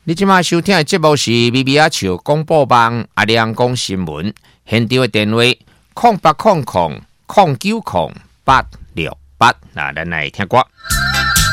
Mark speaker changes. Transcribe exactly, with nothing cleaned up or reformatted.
Speaker 1: 你即马收听的节目是咪咪啊笑广播网阿亮讲新闻，现场的电话空八空空空九空八六八，那咱来听歌。